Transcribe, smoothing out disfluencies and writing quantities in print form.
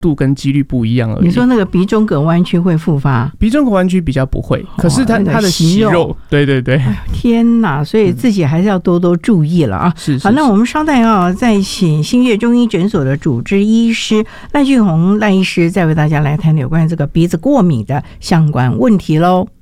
度跟几率不一样而已。 你说那个鼻中隔弯曲会复发？ 鼻中隔弯曲比较不会，可是它的息肉，对对对。 天哪，所以自己还是要多多注意了啊！ 是。 好，那我们稍待再请新月中医诊所的主治医师赖俊宏赖医师再为大家来谈有关于这个鼻子过敏的相关问题喽。